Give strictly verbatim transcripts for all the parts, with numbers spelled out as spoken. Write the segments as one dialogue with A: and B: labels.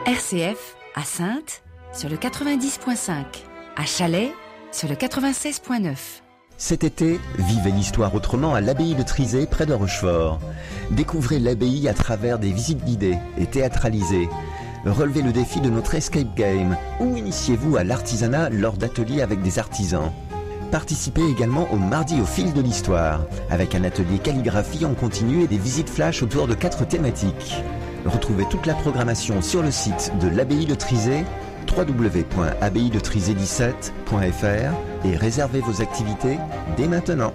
A: R C F, à Saintes, sur le quatre-vingt-dix virgule cinq. À Chalais, sur le quatre-vingt-seize virgule neuf.
B: Cet été, vivez l'histoire autrement à l'abbaye de Trizé, près de Rochefort. Découvrez l'abbaye à travers des visites guidées et théâtralisées. Relevez le défi de notre escape game ou initiez-vous à l'artisanat lors d'ateliers avec des artisans. Participez également au Mardi au fil de l'histoire, avec un atelier calligraphie en continu et des visites flash autour de quatre thématiques. Retrouvez toute la programmation sur le site de l'abbaye de Trizé, w w w point abbaye de trizé dix-sept point f r, et réservez vos activités dès maintenant.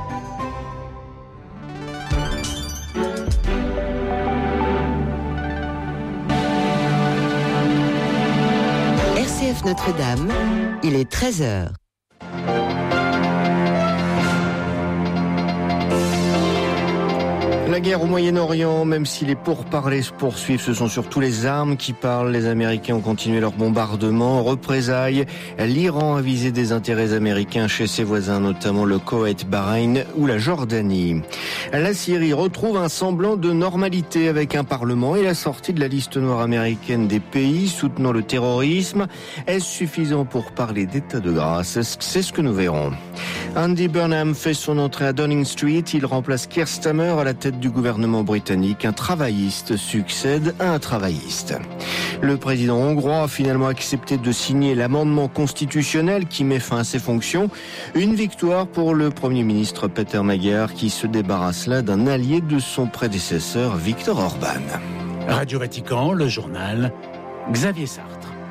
C: R C F Notre-Dame, il est treize heures.
D: La guerre au Moyen-Orient, même si les pourparlers se poursuivent, ce sont surtout les armes qui parlent. Les Américains ont continué leur bombardement. En représailles, l'Iran a visé des intérêts américains chez ses voisins, notamment le Koweït, Bahreïn ou la Jordanie. La Syrie retrouve un semblant de normalité avec un parlement et la sortie de la liste noire américaine des pays soutenant le terrorisme. Est-ce suffisant pour parler d'état de grâce? C'est ce que nous verrons. Andy Burnham fait son entrée à Downing Street. Il remplace Keir Starmer à la tête du gouvernement britannique. Un travailliste succède à un travailliste. Le président hongrois a finalement accepté de signer l'amendement constitutionnel qui met fin à ses fonctions. Une victoire pour le Premier ministre Peter Magyar qui se débarrasse là d'un allié de son prédécesseur Viktor Orban.
E: Radio Vatican, le journal, Xavier Sartre.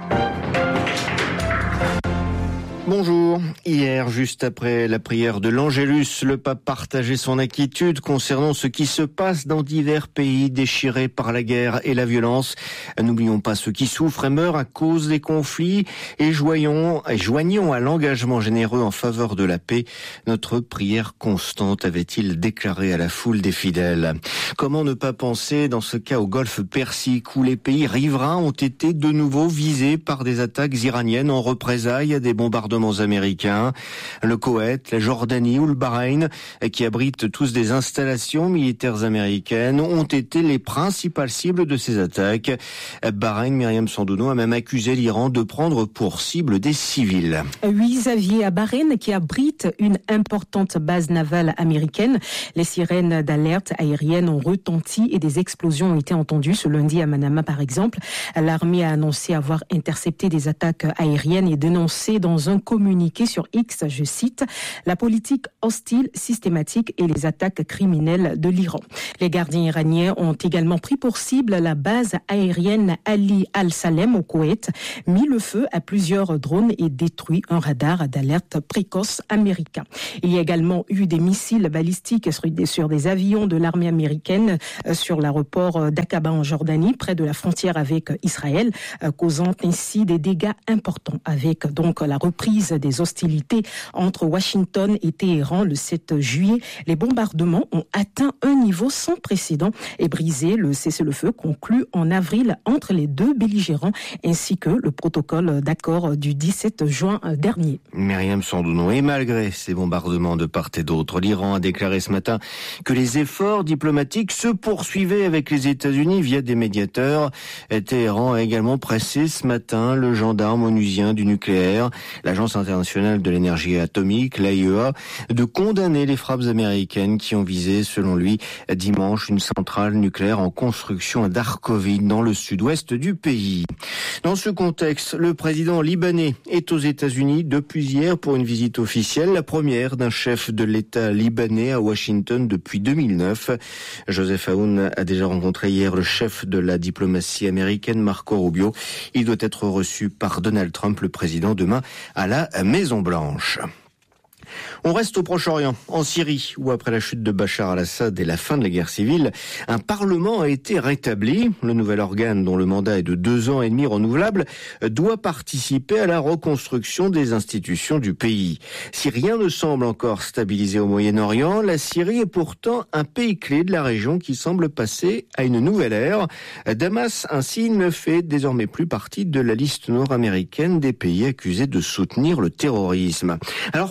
D: Bonjour. Hier, juste après la prière de l'Angélus, le pape partageait son inquiétude concernant ce qui se passe dans divers pays déchirés par la guerre et la violence. N'oublions pas ceux qui souffrent et meurent à cause des conflits et joignons, et joignons à l'engagement généreux en faveur de la paix notre prière constante, avait-il déclaré à la foule des fidèles. Comment ne pas penser dans ce cas au golfe Persique où les pays riverains ont été de nouveau visés par des attaques iraniennes en représailles à des bombardements américains. Le Koweït, la Jordanie ou le Bahreïn, qui abritent tous des installations militaires américaines, ont été les principales cibles de ces attaques. Bahreïn, Myriam Sandouno, a même accusé l'Iran de prendre pour cible des civils.
F: Oui, Xavier, à Bahreïn, qui abrite une importante base navale américaine, les sirènes d'alerte aérienne ont retenti et des explosions ont été entendues ce lundi à Manama, par exemple. L'armée a annoncé avoir intercepté des attaques aériennes et dénoncé dans un communiqué sur X, je cite, la politique hostile, systématique et les attaques criminelles de l'Iran. Les gardiens iraniens ont également pris pour cible la base aérienne Ali Al-Salem au Koweït, mis le feu à plusieurs drones et détruit un radar d'alerte précoce américain. Il y a également eu des missiles balistiques sur des, sur des avions de l'armée américaine sur l'aéroport d'Aqaba en Jordanie, près de la frontière avec Israël, causant ainsi des dégâts importants avec donc la reprise des hostilités entre Washington et Téhéran le sept juillet. Les bombardements ont atteint un niveau sans précédent et brisé le cessez-le-feu conclu en avril entre les deux belligérants ainsi que le protocole d'accord du dix-sept juin dernier.
D: Myriam Sandouno, et malgré ces bombardements de part et d'autre, l'Iran a déclaré ce matin que les efforts diplomatiques se poursuivaient avec les États-Unis via des médiateurs. Téhéran a également pressé ce matin le gendarme onusien du nucléaire, l'Agence internationale de l'énergie atomique, l'A I E A, de condamner les frappes américaines qui ont visé, selon lui, dimanche, une centrale nucléaire en construction à Darkovie, dans le sud-ouest du pays. Dans ce contexte, le président libanais est aux États-Unis depuis hier pour une visite officielle, la première d'un chef de l'État libanais à Washington depuis deux mille neuf. Joseph Aoun a déjà rencontré hier le chef de la diplomatie américaine, Marco Rubio. Il doit être reçu par Donald Trump, le président, demain à la Maison-Blanche. On reste au Proche-Orient, en Syrie, où après la chute de Bachar al-Assad et la fin de la guerre civile, un parlement a été rétabli. Le nouvel organe, dont le mandat est de deux ans et demi renouvelable, doit participer à la reconstruction des institutions du pays. Si rien ne semble encore stabilisé au Moyen-Orient, la Syrie est pourtant un pays clé de la région qui semble passer à une nouvelle ère. Damas, ainsi, ne fait désormais plus partie de la liste nord-américaine des pays accusés de soutenir le terrorisme. Alors peut-on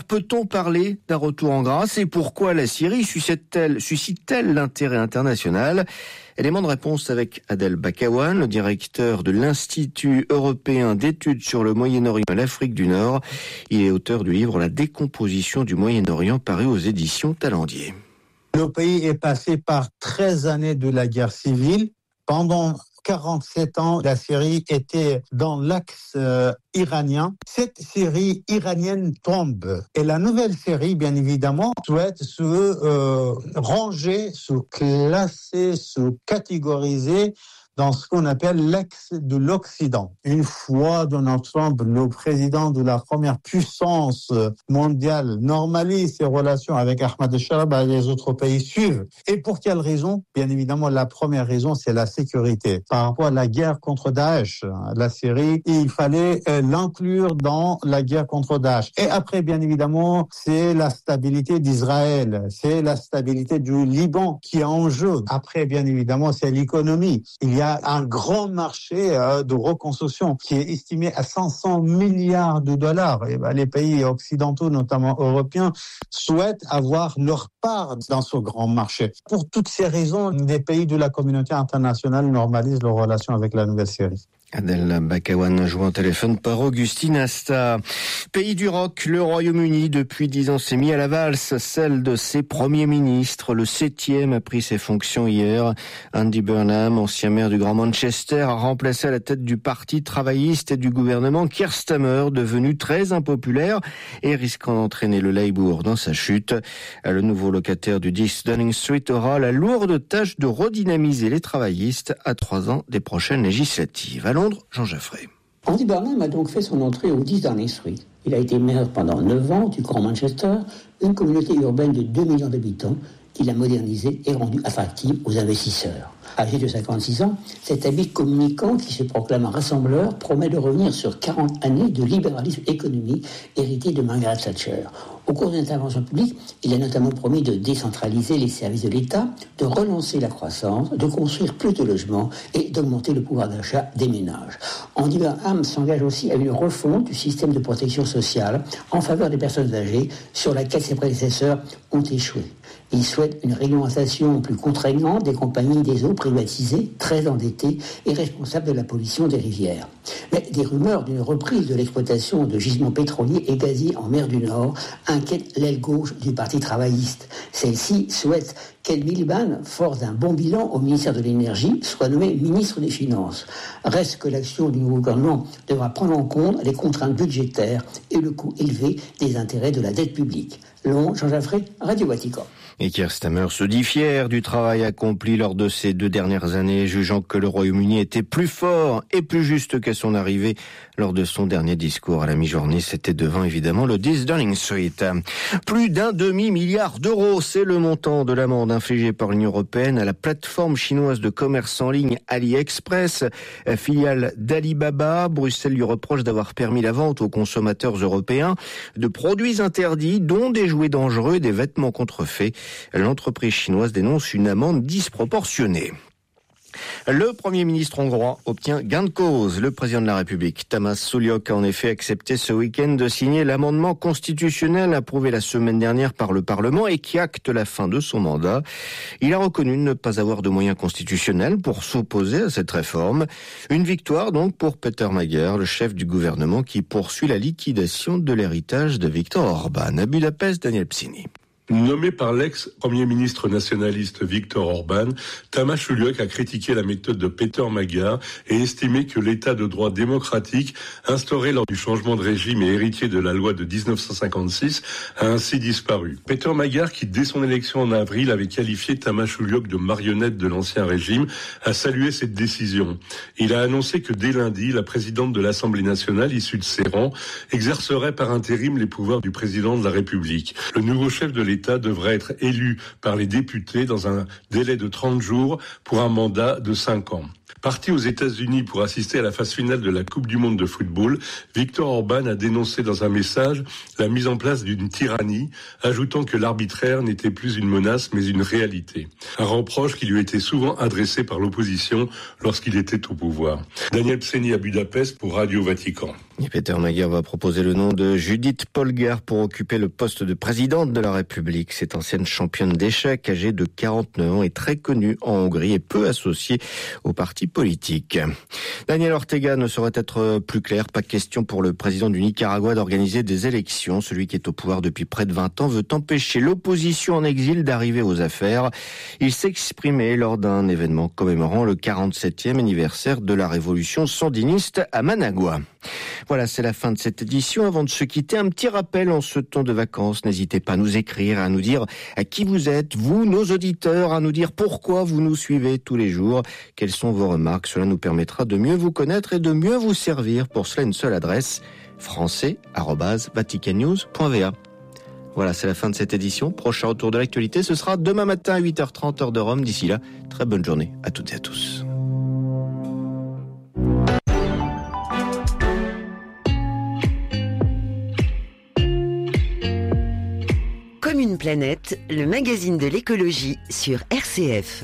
D: parler d'un retour en grâce et pourquoi la Syrie suscite-t-elle, suscite-t-elle l'intérêt international ? Élément de réponse avec Adel Bakawan, le directeur de l'Institut européen d'études sur le Moyen-Orient et l'Afrique du Nord. Il est auteur du livre La décomposition du Moyen-Orient, paru aux éditions Talendier.
G: Le pays est passé par treize années de la guerre civile. Pendant quarante-sept ans, la Syrie était dans l'axe euh, iranien. Cette Syrie iranienne tombe. Et la nouvelle Syrie, bien évidemment, souhaite se euh, ranger, se classer, se catégoriser dans ce qu'on appelle l'axe de l'Occident. Une fois dans notre chambre, le président de la première puissance mondiale normalise ses relations avec Ahmadinejad, les autres pays suivent. Et pour quelle raison ? Bien évidemment, la première raison, c'est la sécurité. Par rapport à la guerre contre Daesh, la Syrie, il fallait l'inclure dans la guerre contre Daesh. Et après, bien évidemment, c'est la stabilité d'Israël, c'est la stabilité du Liban qui est en jeu. Après, bien évidemment, c'est l'économie. Il y a un grand marché euh, de reconstruction qui est estimé à cinq cents milliards de dollars. Et ben, les pays occidentaux, notamment européens, souhaitent avoir leur part dans ce grand marché. Pour toutes ces raisons, les pays de la communauté internationale normalisent leurs relations avec la Nouvelle-Syrie.
D: Adel Bakawan joint au téléphone par Augustine Asta. Pays du rock, le Royaume-Uni, depuis dix ans, s'est mis à la valse, celle de ses premiers ministres. Le septième a pris ses fonctions hier. Andy Burnham, ancien maire du Grand Manchester, a remplacé à la tête du parti travailliste et du gouvernement Keir Starmer, devenu très impopulaire et risquant d'entraîner le Labour dans sa chute. Le nouveau locataire du dix Downing Street aura la lourde tâche de redynamiser les travaillistes à trois ans des prochaines législatives. À Londres, Jean Jaffray.
H: Andy Burnham a donc fait son entrée au dix Downing Street. Il a été maire pendant neuf ans du Grand Manchester, une communauté urbaine de deux millions d'habitants qu'il a modernisée et rendue attractive aux investisseurs. Âgé de cinquante-six ans, cet habile communicant qui se proclame un rassembleur promet de revenir sur quarante années de libéralisme économique hérité de Margaret Thatcher. Au cours d'une intervention publique, il a notamment promis de décentraliser les services de l'État, de relancer la croissance, de construire plus de logements et d'augmenter le pouvoir d'achat des ménages. Andy Burnham s'engage aussi à une refonte du système de protection sociale en faveur des personnes âgées sur laquelle ses prédécesseurs ont échoué. Il souhaite une réglementation plus contraignante des compagnies des eaux privatisées, très endettées et responsables de la pollution des rivières. Mais des rumeurs d'une reprise de l'exploitation de gisements pétroliers et gaziers en mer du Nord inquiètent l'aile gauche du Parti travailliste. Celle-ci souhaite qu'Ed Miliband, fort d'un bon bilan au ministère de l'Énergie, soit nommé ministre des Finances. Reste que l'action du nouveau gouvernement devra prendre en compte les contraintes budgétaires et le coût élevé des intérêts de la dette publique. Londres, Jean Jaffray, Radio Vatican.
D: Et Keir Starmer se dit fier du travail accompli lors de ces deux dernières années, jugeant que le Royaume-Uni était plus fort et plus juste qu'à son arrivée lors de son dernier discours à la mi-journée. C'était devant évidemment le dix Downing Street. Plus d'un demi-milliard d'euros, c'est le montant de l'amende infligée par l'Union européenne à la plateforme chinoise de commerce en ligne AliExpress, filiale d'Alibaba. Bruxelles lui reproche d'avoir permis la vente aux consommateurs européens de produits interdits, dont des jouets dangereux et des vêtements contrefaits. L'entreprise chinoise dénonce une amende disproportionnée. Le Premier ministre hongrois obtient gain de cause. Le président de la République, Tamás Sulyok, a en effet accepté ce week-end de signer l'amendement constitutionnel approuvé la semaine dernière par le Parlement et qui acte la fin de son mandat. Il a reconnu ne pas avoir de moyens constitutionnels pour s'opposer à cette réforme. Une victoire donc pour Peter Magyar, le chef du gouvernement qui poursuit la liquidation de l'héritage de Viktor Orban. À Budapest, Daniel Psini.
I: Nommé par l'ex-premier ministre nationaliste Viktor Orban, Tamás Sulyok a critiqué la méthode de Peter Magyar et estimé que l'état de droit démocratique instauré lors du changement de régime et héritier de la loi de dix-neuf cent cinquante-six a ainsi disparu. Peter Magyar, qui dès son élection en avril avait qualifié Tamás Sulyok de marionnette de l'ancien régime, a salué cette décision. Il a annoncé que dès lundi, la présidente de l'Assemblée nationale, issue de ses rangs, exercerait par intérim les pouvoirs du président de la République. Le nouveau chef de l'État devrait être élu par les députés dans un délai de trente jours pour un mandat de cinq ans. Parti aux États-Unis pour assister à la phase finale de la Coupe du Monde de football, Viktor Orban a dénoncé dans un message la mise en place d'une tyrannie, ajoutant que l'arbitraire n'était plus une menace mais une réalité. Un reproche qui lui était souvent adressé par l'opposition lorsqu'il était au pouvoir. Daniel Pseni à Budapest pour Radio Vatican.
D: Et Peter Magyar va proposer le nom de Judith Polgar pour occuper le poste de présidente de la République. Cette ancienne championne d'échecs, âgée de quarante-neuf ans, est très connue en Hongrie et peu associée aux partis politiques. Daniel Ortega ne saurait être plus clair. Pas question pour le président du Nicaragua d'organiser des élections. Celui qui est au pouvoir depuis près de vingt ans veut empêcher l'opposition en exil d'arriver aux affaires. Il s'exprimait lors d'un événement commémorant le quarante-septième anniversaire de la révolution sandiniste à Managua. Voilà, c'est la fin de cette édition. Avant de se quitter, un petit rappel en ce temps de vacances. N'hésitez pas à nous écrire, à nous dire à qui vous êtes, vous, nos auditeurs, à nous dire pourquoi vous nous suivez tous les jours. Quelles sont vos remarques? Cela nous permettra de mieux vous connaître et de mieux vous servir. Pour cela, une seule adresse, français arobase vatican news point v a. Voilà, c'est la fin de cette édition. Prochain retour de l'actualité, ce sera demain matin à huit heures trente, heure de Rome. D'ici là, très bonne journée à toutes et à tous.
C: Comme une planète, le magazine de l'écologie sur R C F.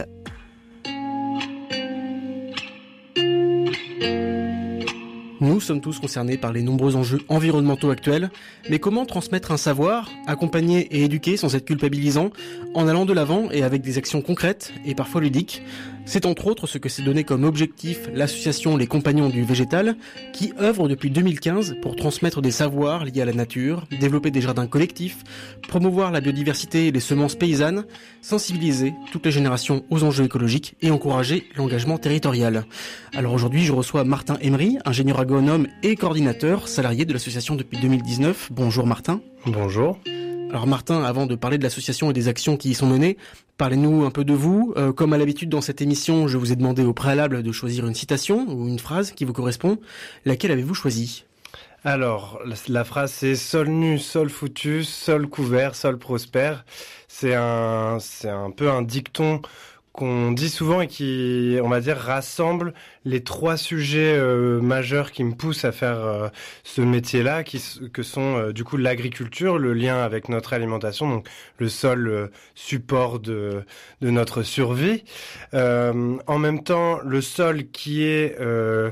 J: Nous sommes tous concernés par les nombreux enjeux environnementaux actuels, mais comment transmettre un savoir, accompagner et éduquer sans être culpabilisant, en allant de l'avant et avec des actions concrètes et parfois ludiques? C'est entre autres ce que s'est donné comme objectif l'association Les Compagnons du Végétal, qui œuvre depuis deux mille quinze pour transmettre des savoirs liés à la nature, développer des jardins collectifs, promouvoir la biodiversité et les semences paysannes, sensibiliser toutes les générations aux enjeux écologiques et encourager l'engagement territorial. Alors aujourd'hui, je reçois Martin Emery, ingénieur agronome et coordinateur salarié de l'association depuis deux mille dix-neuf. Bonjour Martin.
K: Bonjour.
J: Alors Martin, avant de parler de l'association et des actions qui y sont menées, parlez-nous un peu de vous. Euh, comme à l'habitude dans cette émission, je vous ai demandé au préalable de choisir une citation ou une phrase qui vous correspond. Laquelle avez-vous choisi ?
K: Alors, la, la phrase c'est « Sol nu, sol foutu, sol couvert, sol prospère ». C'est un, c'est un peu un dicton qu'on dit souvent et qui, on va dire, rassemble les trois sujets euh, majeurs qui me poussent à faire euh, ce métier-là, qui que sont euh, du coup l'agriculture, le lien avec notre alimentation, donc le sol euh, support de de notre survie. Euh, en même temps, le sol qui est euh,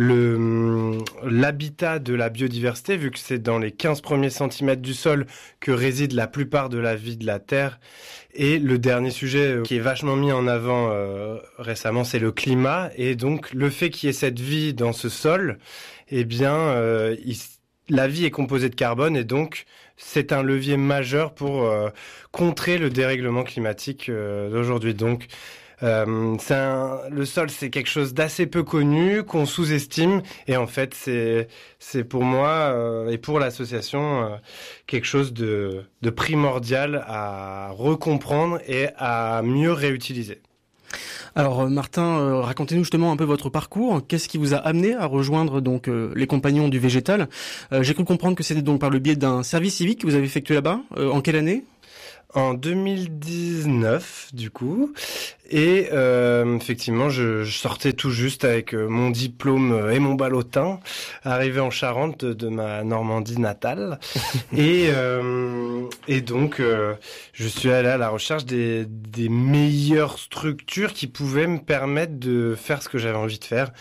K: le l'habitat de la biodiversité, vu que c'est dans les quinze premiers centimètres du sol que réside la plupart de la vie de la Terre. Et le dernier sujet qui est vachement mis en avant euh, récemment, c'est le climat. Et donc, le fait qu'il y ait cette vie dans ce sol, eh bien, euh, il, la vie est composée de carbone et donc, c'est un levier majeur pour euh, contrer le dérèglement climatique euh, d'aujourd'hui. Donc, Euh, c'est un, le sol, c'est quelque chose d'assez peu connu, qu'on sous-estime, et en fait, c'est, c'est pour moi euh, et pour l'association euh, quelque chose de, de primordial à recomprendre et à mieux réutiliser.
J: Alors Martin, euh, racontez-nous justement un peu votre parcours. Qu'est-ce qui vous a amené à rejoindre donc euh, les Compagnons du Végétal ? euh, J'ai cru comprendre que c'était donc par le biais d'un service civique que vous avez effectué là-bas. Euh, en quelle année ?
K: En deux mille dix-neuf, du coup, et euh, effectivement, je, je sortais tout juste avec euh, mon diplôme et mon ballotin, arrivé en Charente de, de ma Normandie natale, et euh, et donc euh, je suis allé à la recherche des des meilleures structures qui pouvaient me permettre de faire ce que j'avais envie de faire,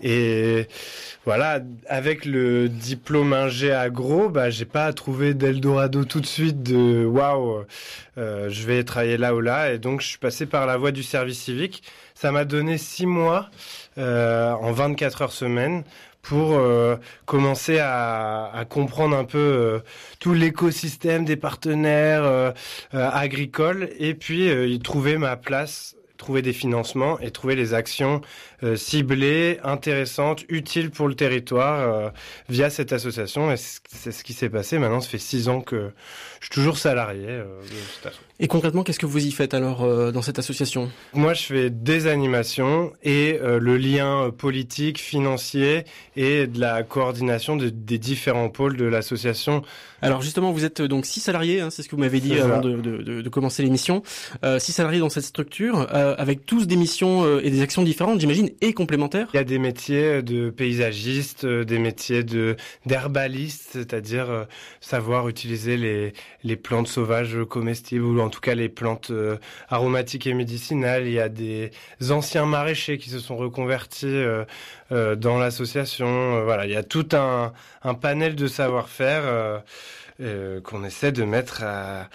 K: et voilà, avec le diplôme ingé agro, bah j'ai pas trouvé d'Eldorado tout de suite de waouh. Euh, je vais travailler là ou là, et donc je suis passé par la voie du service civique. Ça m'a donné six mois euh, en vingt-quatre heures semaine pour euh, commencer à, à comprendre un peu euh, tout l'écosystème des partenaires euh, euh, agricoles, et puis euh, y trouver ma place, trouver des financements et trouver les actions euh, ciblées, intéressantes, utiles pour le territoire euh, via cette association. Et c'est ce qui s'est passé. Maintenant, ça fait six ans que je suis toujours salarié euh, de cette association.
J: Et concrètement, qu'est-ce que vous y faites alors euh, dans cette association ?
K: Moi, je fais des animations et euh, le lien politique, financier et de la coordination de, des différents pôles de l'association.
J: Alors justement, vous êtes donc six salariés, hein, c'est ce que vous m'avez dit avant de, de, de, de commencer l'émission. Euh, six salariés dans cette structure, euh, avec tous des missions euh, et des actions différentes, j'imagine, liés et complémentaires?
K: Il y a des métiers de paysagistes, des métiers de d'herbalistes, c'est-à-dire euh, savoir utiliser les les plantes sauvages comestibles ou en tout cas les plantes euh, aromatiques et médicinales. Il y a des anciens maraîchers qui se sont reconvertis euh, euh, dans l'association. Euh, voilà, il y a tout un un panel de savoir-faire euh, euh, qu'on essaie de mettre à,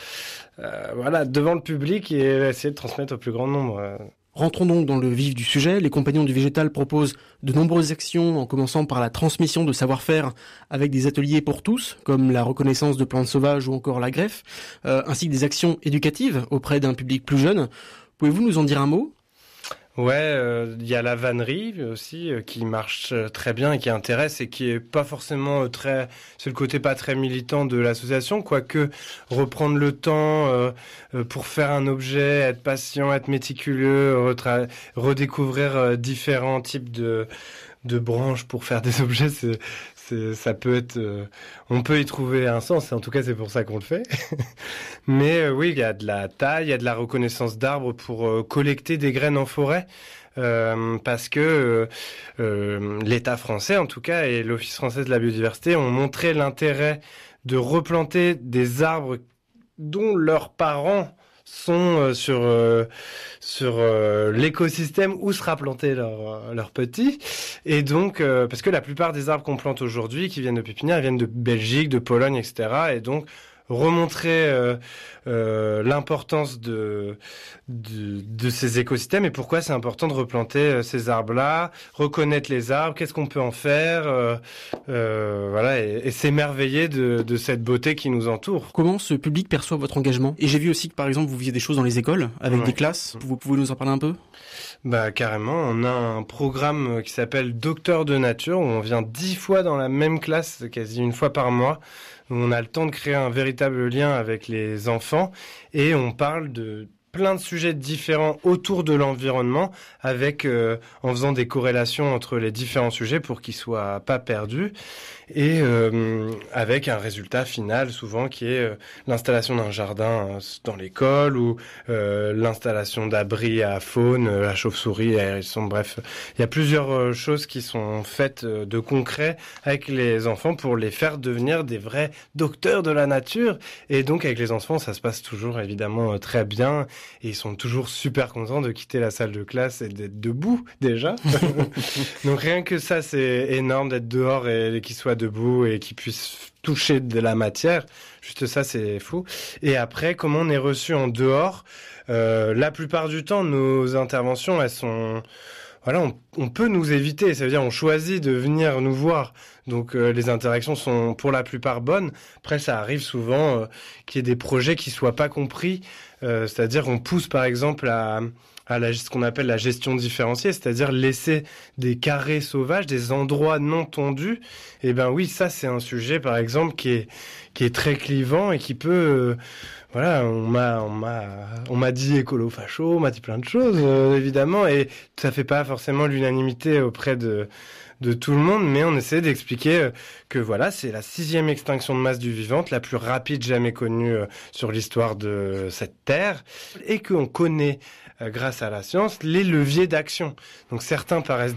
K: à, voilà devant le public et essayer de transmettre au plus grand nombre. Euh.
J: Rentrons donc dans le vif du sujet. Les Compagnons du Végétal proposent de nombreuses actions, en commençant par la transmission de savoir-faire avec des ateliers pour tous, comme la reconnaissance de plantes sauvages ou encore la greffe, euh, ainsi que des actions éducatives auprès d'un public plus jeune. Pouvez-vous nous en dire un mot ?
K: Ouais, il euh, y a la vannerie aussi euh, qui marche très bien et qui intéresse et qui est pas forcément euh, très, c'est le côté pas très militant de l'association, quoique reprendre le temps euh, euh, pour faire un objet, être patient, être méticuleux, retra- redécouvrir euh, différents types de de branches pour faire des objets, c'est, c'est ça peut être, euh, on peut y trouver un sens. Et en tout cas, c'est pour ça qu'on le fait. Mais euh, oui, il y a de la taille, il y a de la reconnaissance d'arbres pour euh, collecter des graines en forêt. Euh, parce que euh, euh, l'État français, en tout cas, et l'Office français de la biodiversité ont montré l'intérêt de replanter des arbres dont leurs parents sont euh, sur euh, sur euh, l'écosystème où sera planté leur leur petit, et donc euh, parce que la plupart des arbres qu'on plante aujourd'hui qui viennent de pépinières viennent de Belgique, de Pologne, et cetera. Et donc remontrer euh, euh, l'importance de, de de ces écosystèmes et pourquoi c'est important de replanter euh, ces arbres-là, reconnaître les arbres, qu'est-ce qu'on peut en faire, euh, euh, voilà, et, et s'émerveiller de, de cette beauté qui nous entoure.
J: Comment ce public perçoit votre engagement ? Et j'ai vu aussi que par exemple vous faisiez des choses dans les écoles avec ouais. des classes. Vous pouvez nous en parler un peu ?
K: Bah carrément, on a un programme qui s'appelle Docteur de Nature où on vient dix fois dans la même classe, quasi une fois par mois. Où on a le temps de créer un véritable lien avec les enfants et on parle de plein de sujets différents autour de l'environnement avec euh, en faisant des corrélations entre les différents sujets pour qu'ils soient pas perdus et euh, avec un résultat final souvent qui est euh, l'installation d'un jardin euh, dans l'école ou euh, l'installation d'abris à faune, euh, la chauve-souris, la hérisson, bref, il y a plusieurs euh, choses qui sont faites euh, de concret avec les enfants pour les faire devenir des vrais docteurs de la nature. Et donc avec les enfants ça se passe toujours évidemment euh, très bien et ils sont toujours super contents de quitter la salle de classe et d'être debout déjà. Donc rien que ça c'est énorme d'être dehors et, et qu'ils soient debout et qu'ils puissent toucher de la matière. Juste ça, c'est fou. Et après, comment on est reçu en dehors ? euh, La plupart du temps, nos interventions, elles sont... Voilà, on, on peut nous éviter. Ça veut dire on choisit de venir nous voir. Donc euh, les interactions sont pour la plupart bonnes. Après, ça arrive souvent euh, qu'il y ait des projets qui soient pas compris. Euh, c'est-à-dire on pousse par exemple à... à la, ce qu'on appelle la gestion différenciée, c'est-à-dire laisser des carrés sauvages, des endroits non tondus. Et ben oui, ça c'est un sujet par exemple qui est qui est très clivant et qui peut euh, voilà, on m'a on m'a on m'a dit écolo facho, on m'a dit plein de choses euh, évidemment et ça fait pas forcément l'unanimité auprès de de tout le monde, mais on essaie d'expliquer que voilà, c'est la sixième extinction de masse du vivant, la plus rapide jamais connue sur l'histoire de cette terre, et qu'on connaît grâce à la science, les leviers d'action. Donc certains paraissent